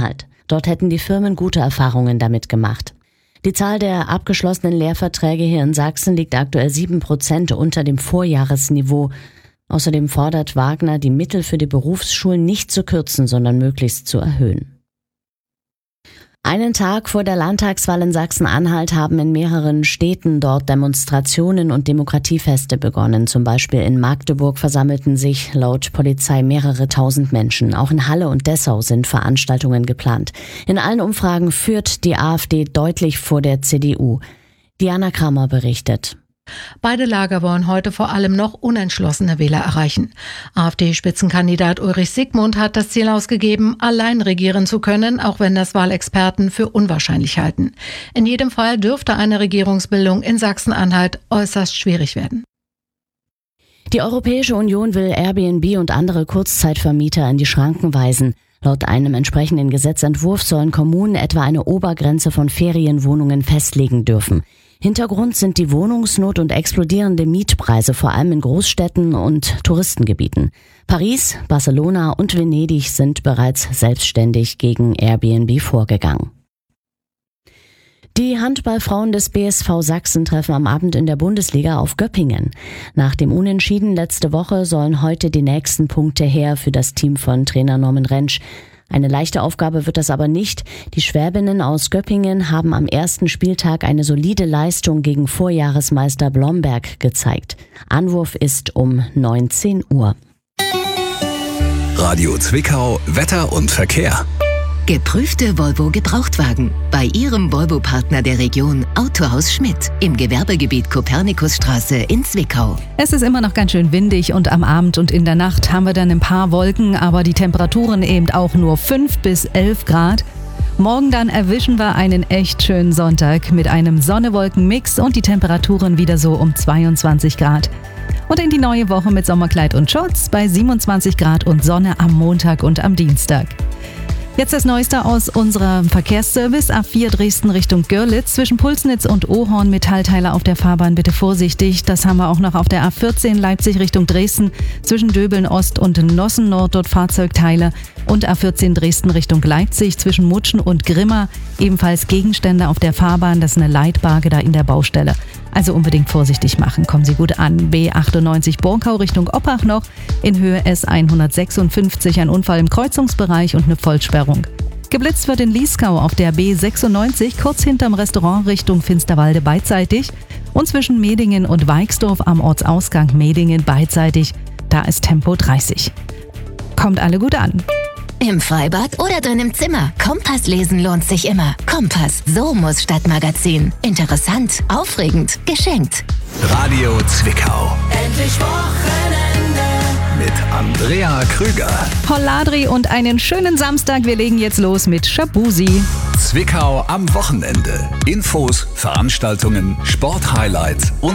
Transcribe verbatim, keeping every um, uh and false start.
Sachsen-Anhalt. Dort hätten die Firmen gute Erfahrungen damit gemacht. Die Zahl der abgeschlossenen Lehrverträge hier in Sachsen liegt aktuell sieben Prozent unter dem Vorjahresniveau. Außerdem fordert Wagner, die Mittel für die Berufsschulen nicht zu kürzen, sondern möglichst zu erhöhen. Einen Tag vor der Landtagswahl in Sachsen-Anhalt haben in mehreren Städten dort Demonstrationen und Demokratiefeste begonnen. Zum Beispiel in Magdeburg versammelten sich laut Polizei mehrere tausend Menschen. Auch in Halle und Dessau sind Veranstaltungen geplant. In allen Umfragen führt die AfD deutlich vor der C D U. Diana Kramer berichtet. Beide Lager wollen heute vor allem noch unentschlossene Wähler erreichen. AfD-Spitzenkandidat Ulrich Siegmund hat das Ziel ausgegeben, allein regieren zu können, auch wenn das Wahlexperten für unwahrscheinlich halten. In jedem Fall dürfte eine Regierungsbildung in Sachsen-Anhalt äußerst schwierig werden. Die Europäische Union will Airbnb und andere Kurzzeitvermieter in die Schranken weisen. Laut einem entsprechenden Gesetzentwurf sollen Kommunen etwa eine Obergrenze von Ferienwohnungen festlegen dürfen. Hintergrund sind die Wohnungsnot und explodierende Mietpreise, vor allem in Großstädten und Touristengebieten. Paris, Barcelona und Venedig sind bereits selbstständig gegen Airbnb vorgegangen. Die Handballfrauen des B S V Sachsen treffen am Abend in der Bundesliga auf Göppingen. Nach dem Unentschieden letzte Woche sollen heute die nächsten Punkte her für das Team von Trainer Norman Rentsch. Eine leichte Aufgabe wird das aber nicht. Die Schwäbinnen aus Göppingen haben am ersten Spieltag eine solide Leistung gegen Vorjahresmeister Blomberg gezeigt. Anwurf ist um neunzehn Uhr. Radio Zwickau, Wetter und Verkehr. Geprüfte Volvo Gebrauchtwagen bei Ihrem Volvo-Partner der Region Autohaus Schmidt im Gewerbegebiet Kopernikusstraße in Zwickau. Es ist immer noch ganz schön windig und am Abend und in der Nacht haben wir dann ein paar Wolken, aber die Temperaturen eben auch nur fünf bis elf Grad. Morgen dann erwischen wir einen echt schönen Sonntag mit einem Sonne-Wolken-Mix und die Temperaturen wieder so um zweiundzwanzig Grad. Und in die neue Woche mit Sommerkleid und Shorts bei siebenundzwanzig Grad und Sonne am Montag und am Dienstag. Jetzt das Neueste aus unserem Verkehrsservice. A vier Dresden Richtung Görlitz. Zwischen Pulsnitz und Ohorn Metallteile auf der Fahrbahn bitte vorsichtig. Das haben wir auch noch auf der A vierzehn Leipzig Richtung Dresden. Zwischen Döbeln Ost und Nossen Nord dort Fahrzeugteile. Und A vierzehn Dresden Richtung Leipzig zwischen Mutschen und Grimma. Ebenfalls Gegenstände auf der Fahrbahn. Das ist eine Leitbarke da in der Baustelle. Also unbedingt vorsichtig machen. Kommen Sie gut an. B achtundneunzig Borkau Richtung Oppach noch. In Höhe S hundertsechsundfünfzig ein Unfall im Kreuzungsbereich und eine Vollsperrung. Geblitzt wird in Lieskau auf der B sechsundneunzig, kurz hinterm Restaurant Richtung Finsterwalde beidseitig. Und zwischen Medingen und Weixdorf am Ortsausgang Medingen beidseitig. Da ist Tempo dreißig. Kommt alle gut an. Im Freibad oder drin im Zimmer. Kompass lesen lohnt sich immer. Kompass, so muss Stadtmagazin. Interessant, aufregend, geschenkt. Radio Zwickau. Endlich Wochenende Mit Andrea Krüger. Polladri und einen schönen Samstag. Wir legen jetzt los mit Shabusi. Zwickau am Wochenende. Infos, Veranstaltungen, Sporthighlights und